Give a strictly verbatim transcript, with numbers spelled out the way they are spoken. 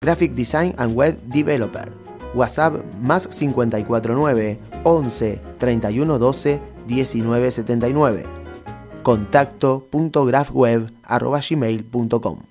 Graphic Design and Web Developer. WhatsApp más cincuenta y cuatro nueve, once, treinta y uno doce, diecinueve setenta y nueve. contacto punto grafweb arroba gmail punto com.